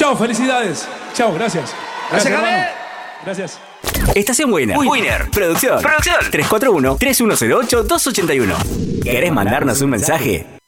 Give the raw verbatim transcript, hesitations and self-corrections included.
Chao, felicidades. Chao, gracias. Gracias, hermano. Gracias. Estación Winner. Winner. Producción. Producción. tres cuatro uno, tres uno cero ocho, dos ocho uno. ¿Querés mandarnos un mensaje?